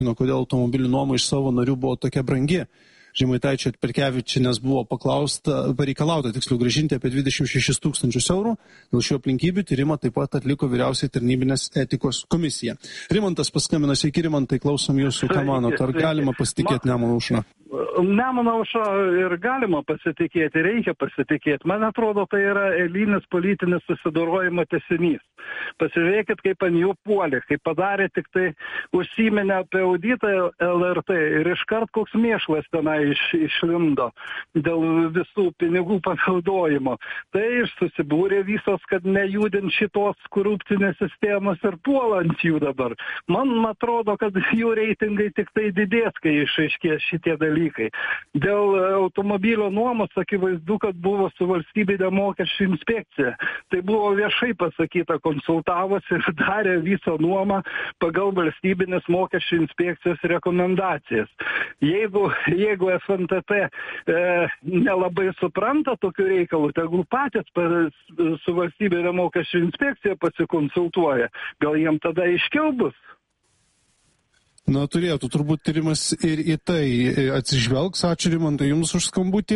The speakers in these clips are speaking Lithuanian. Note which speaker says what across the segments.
Speaker 1: kodėl automobilių nuoma iš savo narių buvo tokia brangi. Žemaitaičio Petkevičienės buvo pareikalauta grąžinti apie 26 000 eurų. Dėl šių aplinkybių tyrimą taip pat atliko vyriausiai tarnybinės etikos komisija. Rimantas paskambino, sveiki Rimantai, klausom jūsų, ką manot, ar galima pasitikėti Nemuno aušra?
Speaker 2: Nemuno aušra ir galima pasitikėti, reikia pasitikėti. Man atrodo, tai yra eilinis politinis susidorojimo tęsinys. Pasižiūrėkit, kaip ant jų puolė, kaip padarė tik tai užsiminę apie auditą LRT ir iškart koks mėšlas tenai išlindo dėl visų pinigų panaudojimo. Tai susibūrė visos, kad nejudint šitos korupcinės sistemos ir puolant jų dabar. Man atrodo, kad jų reitingai tik tai didės, kai išaiškės šitie dalykai. Dėl automobilio nuomos akivaizdu, kad buvo su valstybinė mokesčių inspekcija. Tai buvo viešai pasakyta, konsultavosi ir darė visą nuomą pagal valstybinės mokesčių inspekcijos rekomendacijas. Jeigu SNTT nelabai supranta tokių reikalų, tegul patys su valstybinė mokesčių inspekcija pasikonsultuoja. Gal jiem tada aiškiau bus?
Speaker 1: Na, turėtų turbūt tyrimas ir į tai atsižvelgs. Ačiū Rimantai jums už skambutį.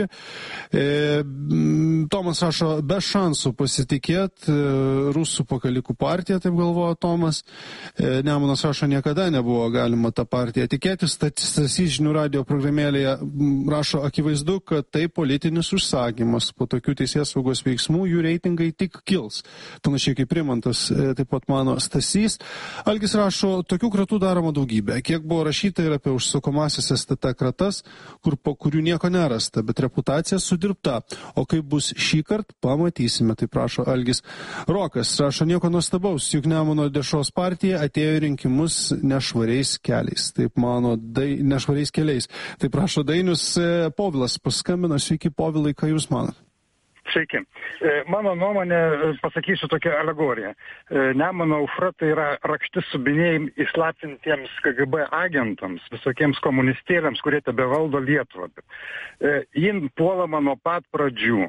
Speaker 1: Tomas rašo, be šansų pasitikėti rusų pakalikų partiją, taip galvoja Tomas. Nemunas rašo, niekada nebuvo galima tą partiją tikėtis. Stasys žinių radio programėlėje rašo, akivaizdu, kad tai politinis užsakymas. Po tokių teisėsaugos veiksmų jų reitingai tik kils. Panašiai kaip Rimantas, taip pat mano Stasys. Algis rašo, tokių kratų daroma daugybė. Kiek buvo rašyta ir apie užsakomąsias STT kratas, po kurių nieko nerasta, bet reputacija sudirbta. O kaip bus šį kartą, pamatysime, tai prašo Algis. Rokas rašo, nieko nuostabaus, juk Nemuno dešros partija atėjo į rinkimus nešvariais keliais. Taip mano, nešvariais keliais. Tai prašo Dainius. Povilas paskambino, sveiki Povilai, ką jūs manot?
Speaker 3: Sveiki. Mano nuomonė, pasakysiu tokią alegoriją. Nemuno aušra tai yra rakštis subinėjim įslaptintiems KGB agentams, visokiems komunistėliams, kurie tebevaldo Lietuvą. Jin puolama nuo pat pradžių.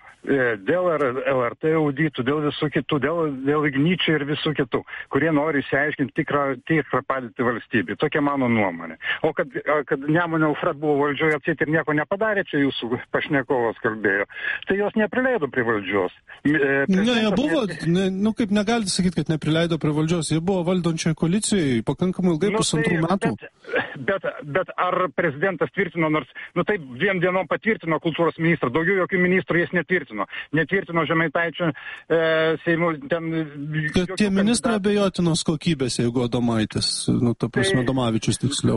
Speaker 3: Dėl LRT auditų, dėl visų kitų, dėl Igničio ir visų kitų, kurie nori išsiaiškinti tikrą padėtį valstybį. Tokia mano nuomonė. O kad Nemuno aušra buvo valdžioje atseit ir nieko nepadarė, čia jūsų pašnekovas kalbėjo, tai jos neprileido prie valdžios.
Speaker 1: Jie buvo, kaip negalite sakyti, kad neprileido prie valdžios, jie buvo valdančioje koalicijoje pakankamai ilgai, pusantrų metų.
Speaker 3: Bet ar prezidentas tvirtino, nors, taip, 2 dienom patvirtino kultūros ministrą, daugiau jokių ministrų jis netvirtino Žemaitaičio Seimo ten...
Speaker 1: Kad tie ministrai abejotinos kokybės, jeigu Adomaitis, ta prasme, Adomavičius tiksliau.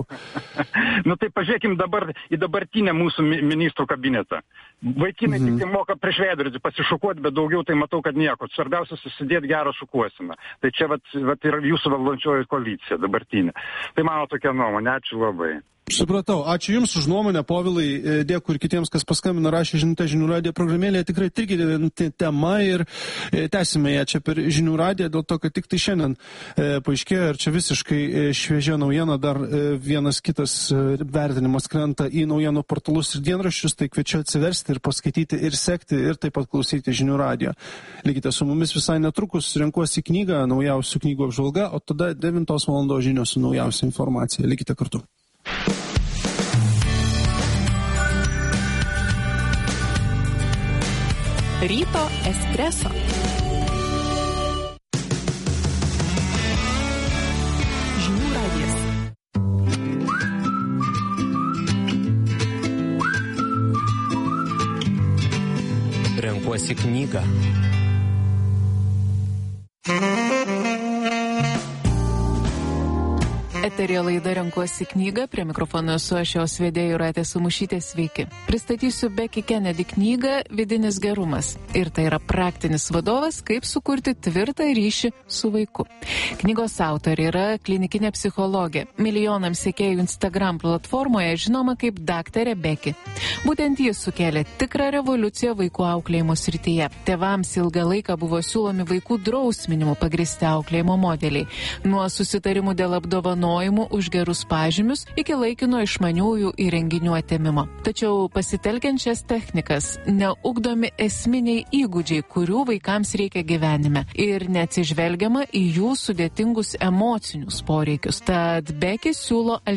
Speaker 3: Tai pažiūrėkim dabar į dabartinę mūsų ministrų kabinetą. Vaikinai tik tai moka prieš veidrodį pasišukuoti, bet daugiau tai matau, kad nieko. Svarbiausia susidėti gerą šukuosiną. Tai čia vat yra jūsų valdančioji koalicija dabartinė. Tai mano tokia nuomonė. Ačiū labai.
Speaker 1: Supratau. Ačiū Jums už nuomonę, Povilai. Dėkui ir kitiems, kas paskambino, rašė žinutę žinių radijo programėlėje. Tikrai trikdė tema ir tęsime ją čia per žinių radiją, dėl to, kad tik tai šiandien paaiškėjo ir čia visiškai šviežia naujiena, dar vienas kitas vertinimas krenta į naujienų portalus ir dienraščius, tai kviečiu atsiversti ir paskaityti ir sekti ir taip pat klausyti žinių radijo. Likite su mumis visai netrukus, renkuosi knygą, naujausių knygų apžvalga, o tada 9 val. Žinios su naujausia informacija. Likite kartu.
Speaker 4: Ryto espreso. Žinių radijas.
Speaker 5: Renkuosi knygą.
Speaker 4: Eterija laida Renkuosi knygą, prie mikrofono esu aš jos vedėja Jūratė Samušytė, sveiki. Pristatysiu Becky Kennedy knygą Vidinis gerumas. Ir tai yra praktinis vadovas, kaip sukurti tvirtą ryšį su vaiku. Knygos autorė yra klinikinė psichologė, milijonams sekėjų Instagram platformoje žinoma kaip daktarė Becky. Būtent jis sukėlė tikrą revoliuciją vaikų auklėjimo srityje. Tėvams ilgą laiką buvo siūlomi vaikų drausminimu pagristi auklėjimo modeliai. Nuo susitarimų dėl apdovanojimų atlyginimų už gerus pažymius iki laikino išmaniųjų įrenginių atėmimo. Tačiau pasitelkiant šias technikas neugdomi esminiai įgūdžiai, kurių vaikams reikia gyvenime ir neatsižvelgiama į jų sudėtingus emocinius poreikius. Tad Becky siūlo